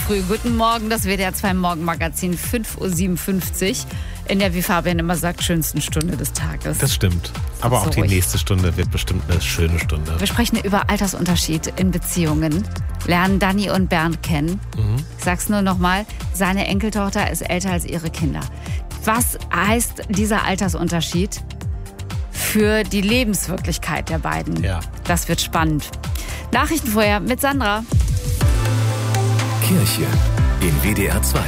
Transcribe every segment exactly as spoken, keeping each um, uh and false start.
früh. Guten Morgen, das W D R zwei Morgenmagazin, fünf Uhr siebenundfünfzig. In der, wie Fabian immer sagt, schönsten Stunde des Tages. Das stimmt. Aber auch so die ruhig. nächste Stunde wird bestimmt eine schöne Stunde. Wir sprechen über Altersunterschied in Beziehungen, lernen Dani und Bernd kennen. Mhm. Ich sag's nur nochmal, seine Enkeltochter ist älter als ihre Kinder. Was heißt dieser Altersunterschied für die Lebenswirklichkeit der beiden? Ja. Das wird spannend. Nachrichten vorher mit Sandra. Kirche in W D R zwei.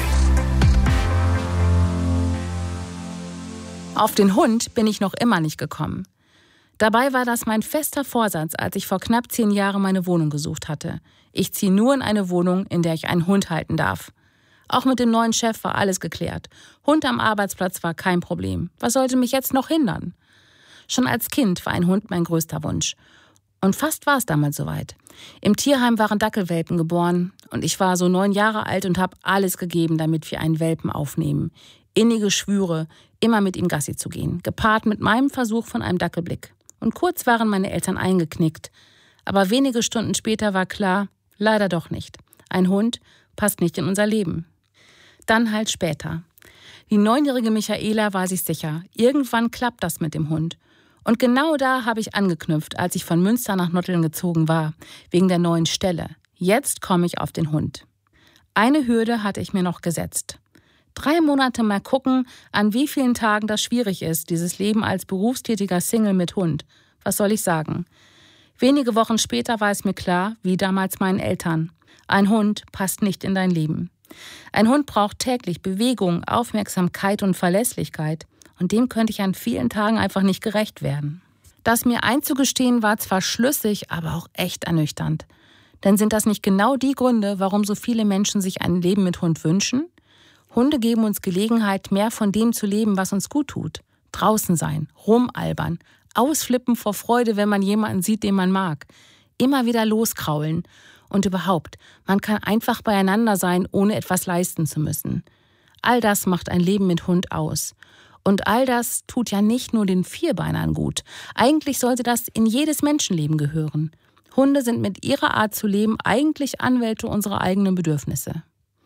Auf den Hund bin ich noch immer nicht gekommen. Dabei war das mein fester Vorsatz, als ich vor knapp zehn Jahren meine Wohnung gesucht hatte. Ich ziehe nur in eine Wohnung, in der ich einen Hund halten darf. Auch mit dem neuen Chef war alles geklärt. Hund am Arbeitsplatz war kein Problem. Was sollte mich jetzt noch hindern? Schon als Kind war ein Hund mein größter Wunsch. Und fast war es damals soweit. Im Tierheim waren Dackelwelpen geboren und ich war so neun Jahre alt und habe alles gegeben, damit wir einen Welpen aufnehmen. Innige Schwüre, immer mit ihm Gassi zu gehen, gepaart mit meinem Versuch von einem Dackelblick. Und kurz waren meine Eltern eingeknickt. Aber wenige Stunden später war klar, leider doch nicht. Ein Hund passt nicht in unser Leben. Dann halt später. Die neunjährige Michaela war sich sicher, irgendwann klappt das mit dem Hund. Und genau da habe ich angeknüpft, als ich von Münster nach Notteln gezogen war, wegen der neuen Stelle. Jetzt komme ich auf den Hund. Eine Hürde hatte ich mir noch gesetzt. Drei Monate mal gucken, an wie vielen Tagen das schwierig ist, dieses Leben als berufstätiger Single mit Hund. Was soll ich sagen? Wenige Wochen später war es mir klar, wie damals meinen Eltern. Ein Hund passt nicht in dein Leben. Ein Hund braucht täglich Bewegung, Aufmerksamkeit und Verlässlichkeit. Und dem könnte ich an vielen Tagen einfach nicht gerecht werden. Das mir einzugestehen war zwar schlüssig, aber auch echt ernüchternd. Denn sind das nicht genau die Gründe, warum so viele Menschen sich ein Leben mit Hund wünschen? Hunde geben uns Gelegenheit, mehr von dem zu leben, was uns gut tut. Draußen sein, rumalbern, ausflippen vor Freude, wenn man jemanden sieht, den man mag. Immer wieder loskraulen. Und überhaupt, man kann einfach beieinander sein, ohne etwas leisten zu müssen. All das macht ein Leben mit Hund aus. Und all das tut ja nicht nur den Vierbeinern gut. Eigentlich sollte das in jedes Menschenleben gehören. Hunde sind mit ihrer Art zu leben eigentlich Anwälte unserer eigenen Bedürfnisse.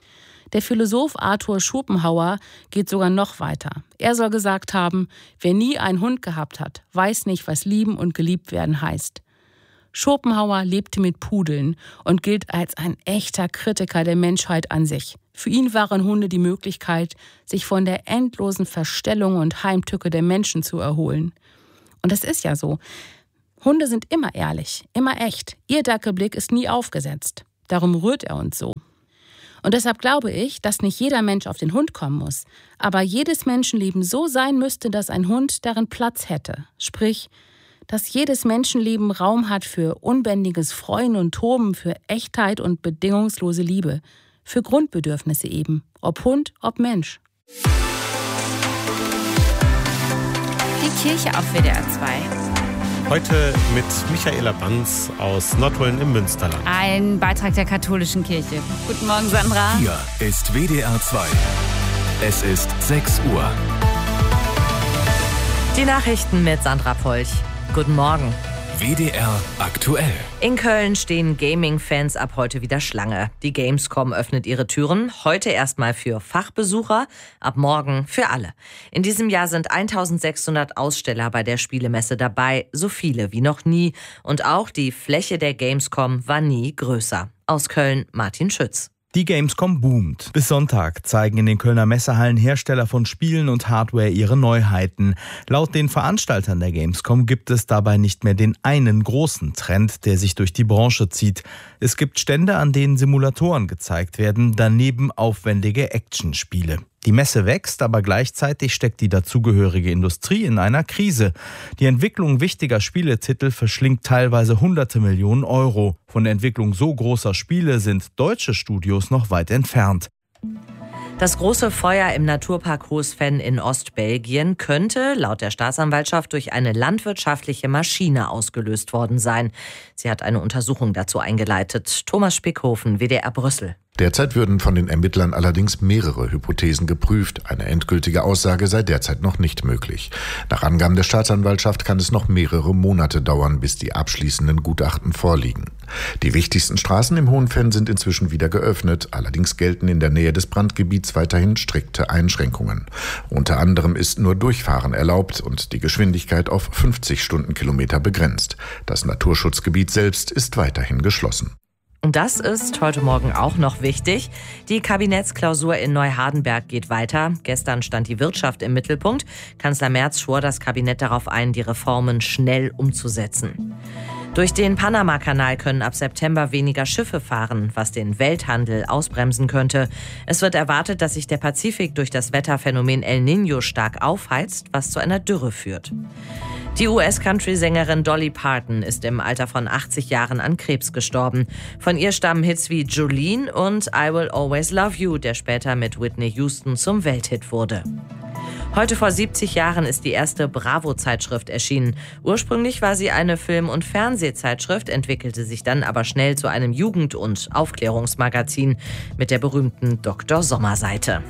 Der Philosoph Arthur Schopenhauer geht sogar noch weiter. Er soll gesagt haben, wer nie einen Hund gehabt hat, weiß nicht, was lieben und geliebt werden heißt. Schopenhauer lebte mit Pudeln und gilt als ein echter Kritiker der Menschheit an sich. Für ihn waren Hunde die Möglichkeit, sich von der endlosen Verstellung und Heimtücke der Menschen zu erholen. Und das ist ja so. Hunde sind immer ehrlich, immer echt. Ihr Dackelblick ist nie aufgesetzt. Darum rührt er uns so. Und deshalb glaube ich, dass nicht jeder Mensch auf den Hund kommen muss, aber jedes Menschenleben so sein müsste, dass ein Hund darin Platz hätte. Sprich, dass jedes Menschenleben Raum hat für unbändiges Freuen und Toben, für Echtheit und bedingungslose Liebe, für Grundbedürfnisse eben, ob Hund, ob Mensch. Die Kirche auf W D R zwei. Heute mit Michaela Banz aus Nottuln im Münsterland. Ein Beitrag der katholischen Kirche. Guten Morgen, Sandra. Hier ist W D R zwei. Es ist sechs Uhr. Die Nachrichten mit Sandra Polch. Guten Morgen. W D R aktuell. In Köln stehen Gaming-Fans ab heute wieder Schlange. Die Gamescom öffnet ihre Türen, heute erstmal für Fachbesucher, ab morgen für alle. In diesem Jahr sind eintausendsechshundert Aussteller bei der Spielemesse dabei, so viele wie noch nie. Und auch die Fläche der Gamescom war nie größer. Aus Köln Martin Schütz. Die Gamescom boomt. Bis Sonntag zeigen in den Kölner Messehallen Hersteller von Spielen und Hardware ihre Neuheiten. Laut den Veranstaltern der Gamescom gibt es dabei nicht mehr den einen großen Trend, der sich durch die Branche zieht. Es gibt Stände, an denen Simulatoren gezeigt werden, daneben aufwendige Actionspiele. Die Messe wächst, aber gleichzeitig steckt die dazugehörige Industrie in einer Krise. Die Entwicklung wichtiger Spieletitel verschlingt teilweise hunderte Millionen Euro. Von der Entwicklung so großer Spiele sind deutsche Studios noch weit entfernt. Das große Feuer im Naturpark Hohsven in Ostbelgien könnte laut der Staatsanwaltschaft durch eine landwirtschaftliche Maschine ausgelöst worden sein. Sie hat eine Untersuchung dazu eingeleitet. Thomas Spickhofen, W D R Brüssel. Derzeit würden von den Ermittlern allerdings mehrere Hypothesen geprüft. Eine endgültige Aussage sei derzeit noch nicht möglich. Nach Angaben der Staatsanwaltschaft kann es noch mehrere Monate dauern, bis die abschließenden Gutachten vorliegen. Die wichtigsten Straßen im Hohenfenn sind inzwischen wieder geöffnet. Allerdings gelten in der Nähe des Brandgebiets weiterhin strikte Einschränkungen. Unter anderem ist nur Durchfahren erlaubt und die Geschwindigkeit auf fünfzig Stundenkilometer begrenzt. Das Naturschutzgebiet selbst ist weiterhin geschlossen. Und das ist heute Morgen auch noch wichtig. Die Kabinettsklausur in Neuhardenberg geht weiter. Gestern stand die Wirtschaft im Mittelpunkt. Kanzler Merz schwor das Kabinett darauf ein, die Reformen schnell umzusetzen. Durch den Panama-Kanal können ab September weniger Schiffe fahren, was den Welthandel ausbremsen könnte. Es wird erwartet, dass sich der Pazifik durch das Wetterphänomen El Niño stark aufheizt, was zu einer Dürre führt. Die U S-Country-Sängerin Dolly Parton ist im Alter von achtzig Jahren an Krebs gestorben. Von ihr stammen Hits wie Jolene und I Will Always Love You, der später mit Whitney Houston zum Welthit wurde. Heute vor siebzig Jahren ist die erste Bravo-Zeitschrift erschienen. Ursprünglich war sie eine Film- und Fernsehzeitschrift, entwickelte sich dann aber schnell zu einem Jugend- und Aufklärungsmagazin mit der berühmten Doktor Sommer-Seite.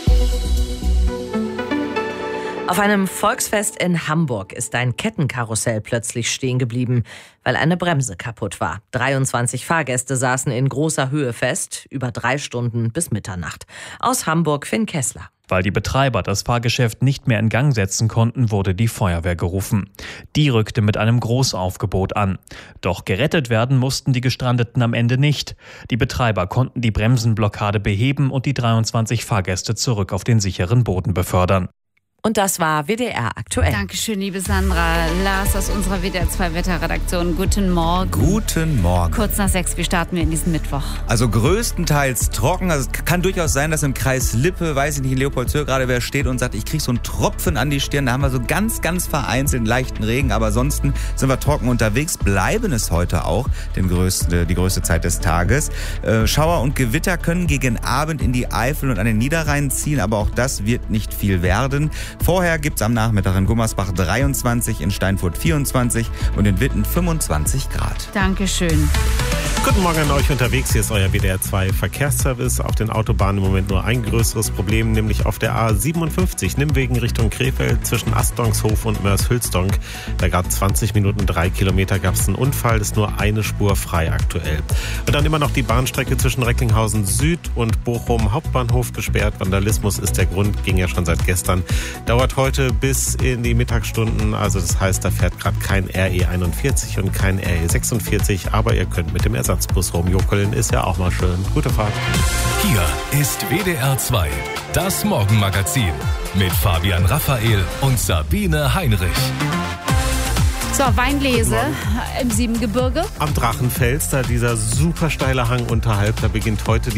Auf einem Volksfest in Hamburg ist ein Kettenkarussell plötzlich stehen geblieben, weil eine Bremse kaputt war. dreiundzwanzig Fahrgäste saßen in großer Höhe fest, über drei Stunden bis Mitternacht. Aus Hamburg Finn Kessler. Weil die Betreiber das Fahrgeschäft nicht mehr in Gang setzen konnten, wurde die Feuerwehr gerufen. Die rückte mit einem Großaufgebot an. Doch gerettet werden mussten die Gestrandeten am Ende nicht. Die Betreiber konnten die Bremsenblockade beheben und die dreiundzwanzig Fahrgäste zurück auf den sicheren Boden befördern. Und das war W D R aktuell. Dankeschön, liebe Sandra. Lars aus unserer W D R zwei Wetterredaktion. Guten Morgen. Guten Morgen. Kurz nach sechs, wie starten wir in diesen Mittwoch? Also größtenteils trocken. Also es kann durchaus sein, dass im Kreis Lippe, weiß ich nicht, in Leopoldshöhe gerade wer steht und sagt, ich kriege so einen Tropfen an die Stirn. Da haben wir so ganz, ganz vereinzelt leichten Regen. Aber ansonsten sind wir trocken unterwegs. Bleiben es heute auch den größte, die größte Zeit des Tages. Äh, Schauer und Gewitter können gegen Abend in die Eifel und an den Niederrhein ziehen. Aber auch das wird nicht viel werden. Vorher gibt's am Nachmittag in Gummersbach dreiundzwanzig, in Steinfurt vierundzwanzig und in Witten fünfundzwanzig Grad. Dankeschön. Guten Morgen an euch unterwegs. Hier ist euer W D R zwei Verkehrsservice. Auf den Autobahnen im Moment nur ein größeres Problem, nämlich auf der A siebenundfünfzig, Nimwegen Richtung Krefeld zwischen Astongshof und Mörs-Hülsdonk. Da gab zwanzig Minuten, drei Kilometer gab es einen Unfall. Das ist nur eine Spur frei aktuell. Und dann immer noch die Bahnstrecke zwischen Recklinghausen Süd und Bochum Hauptbahnhof gesperrt. Vandalismus ist der Grund, ging ja schon seit gestern. Dauert heute bis in die Mittagsstunden. Also das heißt, da fährt gerade kein R E einundvierzig und kein R E sechsundvierzig. Aber ihr könnt mit dem Ersatzbus rumjokeln, ist ja auch mal schön. Gute Fahrt. Hier ist W D R zwei, das Morgenmagazin mit Fabian Raphael und Sabine Heinrich. So, Weinlese im Siebengebirge. Am Drachenfels, da dieser super steile Hang unterhalb, da beginnt heute die